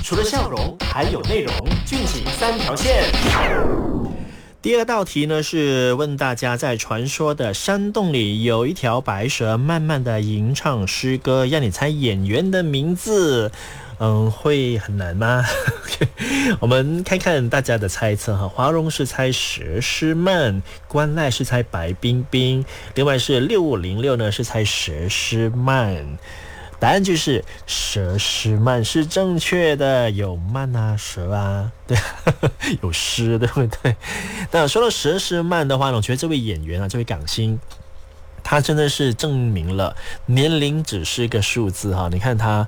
除了笑容，还有内容，俊情三条线。第二道题呢，是问大家，在传说的山洞里有一条白蛇，慢慢的吟唱诗歌，要你猜演员的名字。会很难吗？我们看看大家的猜测哈。华容是猜佘诗曼，关濑是猜白冰冰，另外是6506呢是猜佘诗曼。答案就是佘诗曼是正确的，有曼啊，蛇啊，对，有诗，对不对？那说到佘诗曼的话呢，我觉得这位演员啊，这位港星，他真的是证明了年龄只是一个数字哈。你看他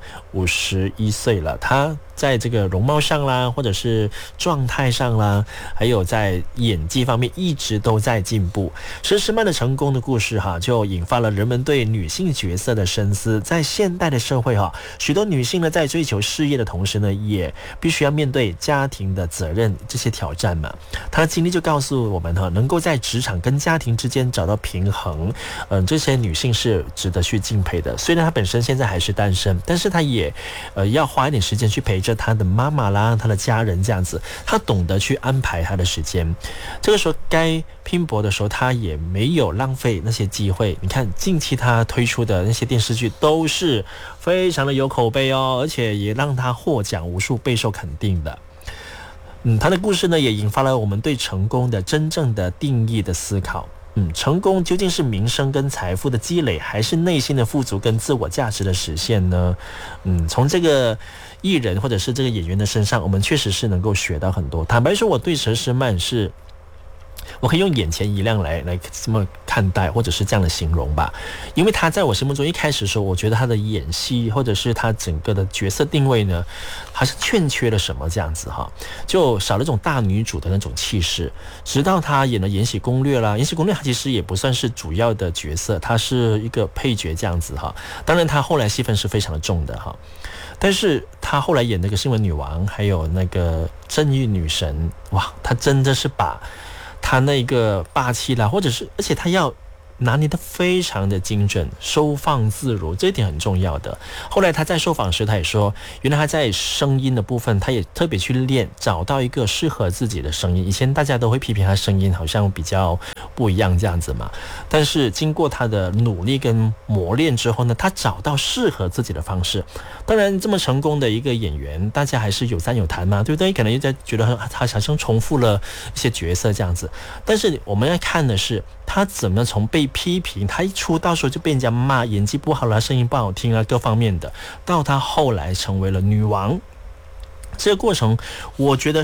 51岁了，他在这个容貌上啦，或者是状态上啦，还有在演技方面一直都在进步。佘诗曼的成功的故事哈，就引发了人们对女性角色的深思。在现代的社会哈，许多女性呢在追求事业的同时呢，也必须要面对家庭的责任这些挑战嘛。她的经历就告诉我们哈，能够在职场跟家庭之间找到平衡，这些女性是值得去敬佩的。虽然她本身现在还是单身，但是她也要花一点时间去陪着她的妈妈啦，她的家人这样子，她懂得去安排她的时间。这个时候该拼搏的时候，她也没有浪费那些机会。你看近期她推出的那些电视剧都是非常的有口碑哦，而且也让她获奖无数，备受肯定的。她的故事呢，也引发了我们对成功的真正的定义的思考。成功究竟是名声跟财富的积累，还是内心的富足跟自我价值的实现呢？从这个艺人或者是这个演员的身上，我们确实是能够学到很多。坦白说，我对佘诗曼我可以用眼前一亮来这么看待，或者是这样的形容吧。因为他在我心目中一开始的时候，我觉得他的演戏或者是他整个的角色定位呢，好像欠缺了什么这样子哈，就少了一种大女主的那种气势。直到他演了《延禧攻略》啦，《延禧攻略》他其实也不算是主要的角色，他是一个配角这样子哈。当然他后来戏份是非常的重的哈，但是他后来演那个新闻女王，还有那个正义女神，哇，他真的是把他那个霸气啦，或者是而且他要拿捏得非常的精准，收放自如，这一点很重要的。后来他在受访时他也说，原来他在声音的部分他也特别去练，找到一个适合自己的声音。以前大家都会批评他声音好像比较不一样这样子嘛，但是经过他的努力跟磨练之后呢，他找到适合自己的方式。当然这么成功的一个演员，大家还是有赞有弹嘛，对不对？可能又在觉得他好像重复了一些角色这样子，但是我们要看的是他怎么从被批评，他一出道时候就被人家骂演技不好啦，声音不好听啊，各方面的，到他后来成为了女王。这个过程我觉得